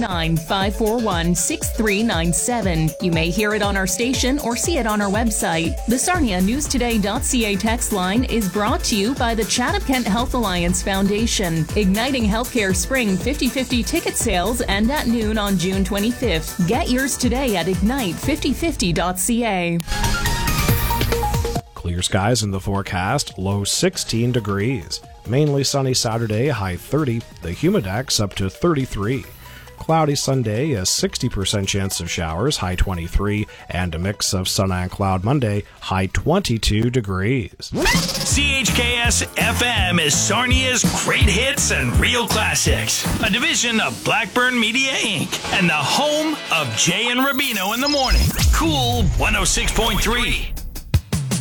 609-541-6397. You may hear it on our station or see it on our website. The SarniaNewsToday.ca text line is brought to you by the Chatham-Kent Health Alliance Foundation. Igniting Healthcare Spring 50/50 ticket sales end at noon on June 25th. Get yours today at ignite5050.ca. Clear skies in the forecast, low 16 degrees. Mainly sunny Saturday, high 30. The humidex up to 33. Cloudy Sunday, a 60% chance of showers, high 23. And a mix of sun and cloud Monday, high 22 degrees. CHKS FM is Sarnia's Great Hits and Real Classics, a division of Blackburn Media Inc. and the home of Jay and Rubino in the morning. Cool 106.3.